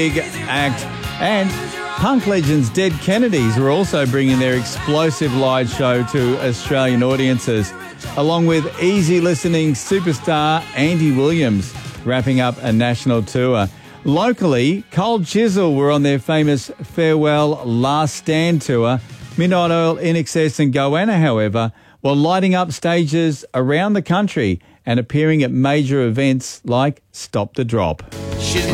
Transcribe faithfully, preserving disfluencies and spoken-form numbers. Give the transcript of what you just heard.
big act. And punk legends Dead Kennedys are also bringing their explosive live show to Australian audiences, along with easy listening superstar Andy Williams wrapping up a national tour. Locally, Cold Chisel were on their famous Farewell Last Stand tour. Midnight Oil, I N X S and Goanna, however, were lighting up stages around the country and appearing at major events like Stop the Drop.